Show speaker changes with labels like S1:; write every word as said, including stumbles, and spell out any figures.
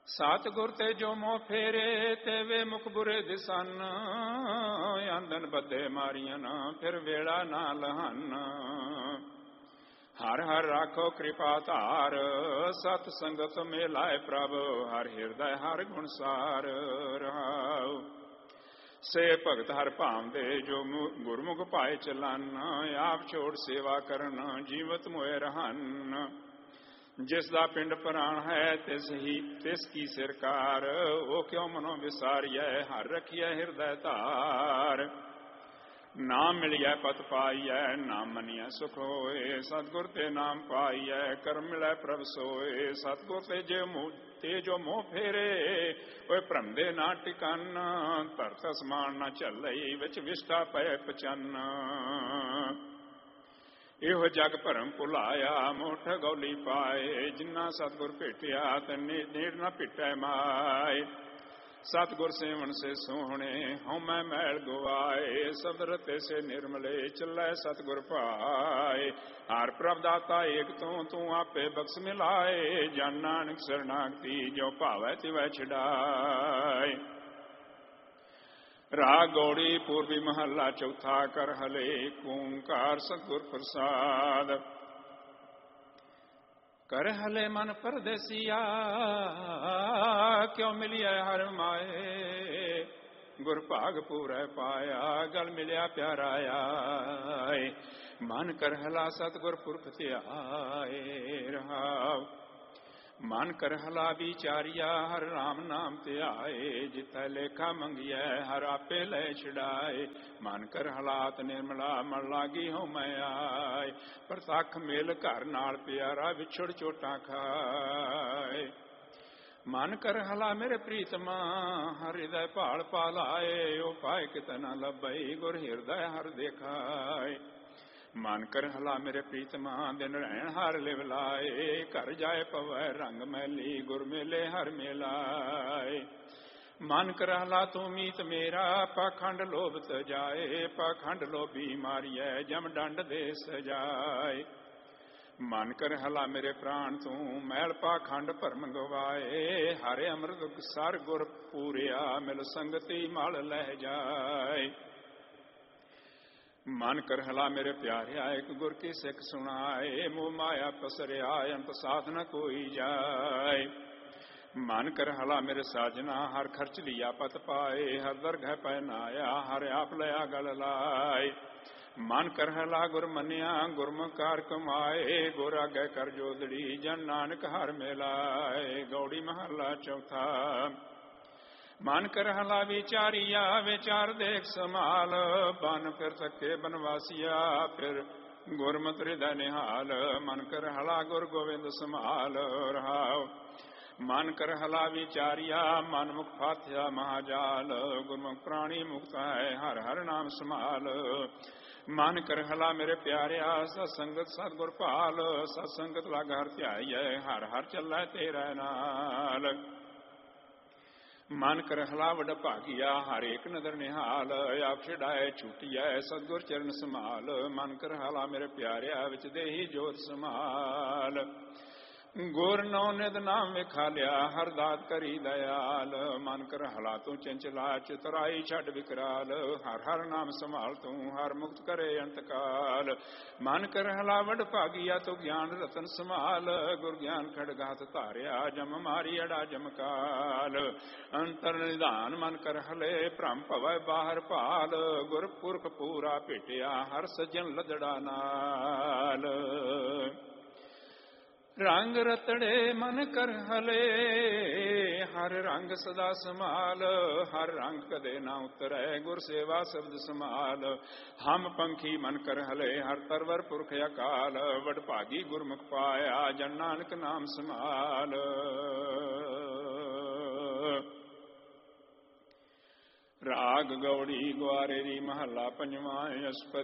S1: ਸਤਿਗੁਰ ਤੇ ਜੋ ਮੋਹ ਫੇਰੇ ਤੇ ਵੇ ਮੁਖ ਬੁਰੇ ਦਿਸਨ, ਆਂਦਨ ਬੱਦੇ ਮਾਰੀਆਂ ਨਾ ਫਿਰ ਵੇਲਾ ਨਾ ਲਹਨ। ਹਰ ਹਰ ਰਾਖੋ ਕਿਰਪਾ ਧਾਰ, ਸਤ ਸੰਗਤ ਮੇ ਲਾਇ ਪ੍ਰਭ, ਹਰ ਹਿਰਦੈ ਹਰ ਗੁਣ ਸਾਰ ਰਹਾਉ। ਸੇ ਭਗਤ ਹਰ ਭਾਵਦੇ ਜੋ ਗੁਰਮੁਖ ਪਾਏ ਚਲਨ, ਆਪ ਛੋੜ ਸੇਵਾ ਕਰਨ ਜੀਵਤ ਮੋਏ ਰਹਨ। ਜਿਸ ਦਾ ਪਿੰਡ ਪ੍ਰਾਣ ਹੈ ਤਿਸ ਹੀ ਤਿਸ ਕੀ ਸਿਰਕਾਰ, ਉਹ ਕਿਉ ਮਨੋ ਵਿਸਾਰੀਐ ਹਰ ਰਖੀਐ ਹਿਰਦੈ ਧਾਰ। ਨਾਮ ਮਿਲਿਐ ਪਤ ਪਾਈਐ, ਨਾਮ ਮਨੀਐ ਸੁਖ ਹੋਏ, ਸਤਿਗੁਰ ਤੇ ਨਾਮ ਪਾਈਐ ਕਰਮ ਮਿਲੈ ਪ੍ਰਭ ਸੋਏ। ਸਤਿਗੁਰ ਤੇ ਜੇ ਮੋਹ ਤੇ ਜੋ ਮੋਹ ਫੇਰੇ, ਓਏ ਭਰਮ ਦੇ ਨਾ ਟਿਕਨ, ਧਰਤ ਅਸਮਾਨ ਨਾ ਝੱਲਈ ਵਿੱਚ ਵਿਸ਼ਟਾ ਪਏ ਪਚਨ। ਇਹੋ ਜਗ ਭਰਮ ਭੁਲਾਇਆ ਮੋਠ ਗੌਲੀ ਪਾਏ, ਜਿਨ੍ਹਾਂ ਸਤਿਗੁਰ ਭੇਟਿਆ ਤੇ ਨੇੜ ਨਾ ਭਿਟੈ ਮਾਏ। ਸਤਿਗੁਰ ਸੇਵਨ ਸੇ ਸੋਹਣੇ ਹਉਮੈ ਮੈਲ ਗਵਾਏ, ਸਬਦ ਰਤੇ ਸੇ ਨਿਰਮਲੇ ਚੱਲੈ ਸਤਿਗੁਰ ਭਾਏ। ਹਰ ਪ੍ਰਭ ਦਾਤਾ ਏਕ ਤੂੰ ਤੂੰ ਆਪੇ ਬਖਸ਼ ਮਿਲਾਏ, ਜਨ ਨਾਨਕ ਸਰਨਾਗਤੀ ਜੋ ਭਾਵੈ ਤਿਵੈ ਛਿਡਾਏ। ਰਾਗ ਗੌੜੀ ਪੂਰਬੀ ਮਹੱਲਾ ਚੌਥਾ। ਕਰ ਹਲੇ ਓਂਕਾਰ ਸਤਿਗੁਰ ਪ੍ਰਸਾਦ। ਕਰ ਹਲੇ ਮਨ ਪਰਦੇਸੀਆ, ਕਿਉ ਮਿਲਿਆ ਹਰ ਮਾਏ। ਗੁਰ ਭਾਗ ਪੂਰੈ ਪਾਇਆ, ਗਲ ਮਿਲਿਆ ਪਿਆਰਾ ਆਏ। ਮਨ ਕਰ ਹਲਾ ਸਤਿਗੁਰ ਪੁਰਖ ਧਿਆਏ ਰਹਾਉ। ਮਨ ਕਰ ਹਲਾ ਵਿਚਾਰੀਆ, ਹਰ ਰਾਮ ਨਾਮ ਧਿਆਏ। ਜਿਥੈ ਲੇਖਾ ਮੰਗੀਐ ਹਰ ਆਪੇ ਲੈ ਛਡਾਏ। ਮਨ ਕਰ ਹਲਾਤ ਨਿਰਮਲਾ ਮਨ ਲਾਗੀ ਹੋ ਮੈਂ ਆਏ। ਪ੍ਰਤੱਖ ਮੇਲ ਘਰ ਨਾਲ ਪਿਆਰਾ ਵਿਛੜ ਚੋਟਾਂ ਖਾਏ। ਮਨ ਕਰ ਹਲਾ ਮੇਰੇ ਪ੍ਰੀਤਮਾ, ਹਰ ਹਿਰਦੈ ਭਾਲ ਪਾ ਲਾਏ। ਉਹ ਪਾਏ ਕਿਤੈ ਨਾ ਲੱਭਈ, ਗੁਰ ਹਿਰਦੈ ਹਰ ਦੇਖਾਏ। ਮਨ ਕਰ ਹਲਾ ਮੇਰੇ ਪ੍ਰੀਤਮਾ, ਦਿਨ ਰਹਿਣ ਹਰ ਲਿਵ ਲਾਏ। ਘਰ ਜਾਏ ਪਵੈ ਰੰਗ ਮੈਲੀ, ਗੁਰ ਮੇਲੇ ਹਰ ਮੇਲਾਏ। ਮਨ ਕਰ ਹਲਾ ਤੂੰ ਮੀਤ ਮੇਰਾ, ਪਾਖੰਡ ਲੋਭ ਤਜਾਏ। ਪਾਖੰਡ ਲੋਭੀ ਮਾਰੀਐ, ਜਮ ਡੰਡ ਦੇ ਸਜਾਏ। ਮਨ ਕਰ ਹਲਾ ਮੇਰੇ ਪ੍ਰਾਣ ਤੂੰ, ਮੈਲ ਪਾਖੰਡ ਭਰਮ ਗਵਾਏ। ਹਰਿ ਅੰਮ੍ਰਿਤ ਸਰ ਗੁਰ ਪੂਰਿਆ, ਮਿਲ ਸੰਗਤੀ ਮਲ ਲਹਿ ਜਾਏ। ਮਨ ਕਰ ਹਲਾ ਮੇਰੇ ਪਿਆਰਿਆ, ਇੱਕ ਗੁਰ ਕੀ ਸਿੱਖ ਸੁਣਾਏ। ਮੋਹ ਮਾਇਆ ਪਸਰਿਆ, ਅੰਤ ਸਾਧ ਨ ਕੋਈ ਜਾਏ। ਮਨ ਕਰ ਹਲਾ ਮੇਰੇ ਸਾਜਨਾ, ਹਰ ਖਰਚ ਲਿਆ ਪਤ ਪਾਏ। ਹਰ ਦਰਗਹਿ ਪੈ ਨਾਇਆ, ਹਰ ਆਪ ਲਿਆ ਗਲ ਲਾਏ। ਮਨ ਕਰ ਹਲਾ ਗੁਰ ਮੰਨਿਆ, ਗੁਰਮੁਖ ਕਾਰ ਕਮਾਏ। ਗੁਰ ਆਗੇ ਕਰ ਜੋਦੜੀ, ਜਨ ਨਾਨਕ ਹਰ ਮਿਲਾਏ। ਗੌੜੀ ਮਹੱਲਾ ਚੌਥਾ। ਮਨ ਕਰ ਹਲਾ ਵਿਚਾਰੀਆ, ਵਿਚਾਰ ਦੇਖ ਸਮਾਲ। ਬਨ ਫਿਰ ਸਕੇ ਬਨਵਾਸੀਆ, ਫਿਰ ਗੁਰਮਤਿ ਹਿਰਦੈ ਨਿਹਾਲ। ਮਨ ਕਰ ਹਲਾ ਗੁਰ ਗੋਬਿੰਦ ਸੰਭਾਲ ਰਹਾਉ। ਮਨ ਕਰ ਹਲਾ ਵਿਚਾਰੀਆ, ਮਨ ਮੁਖ ਫਾਥਿਆ ਮਹਾਜਾਲ। ਗੁਰਮੁਖ ਪ੍ਰਾਣੀ ਮੁਕਤ ਹੈ, ਹਰ ਹਰ ਨਾਮ ਸੰਭਾਲ। ਮਨ ਕਰ ਹਲਾ ਮੇਰੇ ਪਿਆਰਿਆ, ਸਤ ਸੰਗਤ ਸਤਿਗੁਰ ਭਾਲ। ਸਤ ਸੰਗਤ ਲਗ ਹਰ ਧਿਆਈਐ, ਹਰ ਹਰ ਚੱਲੈ ਤੇਰੇ ਨਾਲ। ਮਨ ਕਰ ਹਲਾ ਵਡ ਭਾਗੀਆ, ਹਰ ਏਕ ਨਦਰ ਨਿਹਾਲ। ਆਪ ਛਡਾਏ ਛੁਟੀਐ, ਸਤਿਗੁਰ ਚਰਨ ਸੰਭਾਲ। ਮਨ ਕਰ ਹਲਾ ਮੇਰੇ ਪਿਆਰਿਆ, ਵਿੱਚ ਦੇਹੀ ਜੋਤ ਸੰਭਾਲ। ਗੁਰ ਨੌ ਨਿਧ ਨਾਮ ਵਿਖਾਲਿਆ, ਹਰ ਦਾਤ ਕਰੀ ਦਇਆਲ। ਮਨ ਕਰ ਹਲਾ ਤੂੰ ਚੰਚਲਾ, ਚਤੁਰਾਈ ਛੱਡ ਵਿਕਰਾਲ। ਹਰ ਹਰ ਨਾਮ ਸੰਭਾਲ ਤੂੰ, ਹਰ ਮੁਕਤ ਕਰੇ ਅੰਤ ਕਾਲ। ਮਨ ਕਰ ਹਲਾ ਵਡ ਭਾਗੀਆ, ਤੂੰ ਗਿਆਨ ਰਤਨ ਸੰਭਾਲ। ਗੁਰ ਗਿਆਨ ਖੜਗਾਤ ਧਾਰਿਆ, ਜਮ ਮਾਰੀ ਅੜਾ ਜਮਕਾਲ। ਅੰਤਰ ਨਿਧਾਨ ਮਨ ਕਰ ਹਲੇ, ਭ੍ਰਮ ਭਵੈ ਬਾਹਰ ਭਾਲ। ਗੁਰ ਪੁਰਖ ਪੂਰਾ ਭੇਟਿਆ, ਹਰ ਸੱਜਣ ਲੱਦੜਾ ਨਾਲ। ਰੰਗ ਰਤੜੇ ਮਨ ਕਰ ਹਲੇ, ਹਰ ਰੰਗ ਸਦਾ ਸੰਭਾਲ। ਹਰ ਰੰਗ ਕਦੇ ਨਾ ਉਤਰੈ, ਗੁਰ ਸੇਵਾ ਸ਼ਬਦ ਸੰਭਾਲ। ਹਮ ਪੰਖੀ ਮਨ ਕਰ ਹਲੇ, ਹਰ ਤਰਵਰ ਪੁਰਖ ਅਕਾਲ। ਵਡ ਭਾਗੀ ਗੁਰਮੁਖ ਪਾਇਆ, ਜਨ ਨਾਨਕ ਨਾਮ ਸੰਭਾਲ। ਰਾਗ ਗੌੜੀ ਗੁਆਰੇ ਦੀ ਮਹੱਲਾ ਪੰਜਵਾਂ। ਅਸਪਤ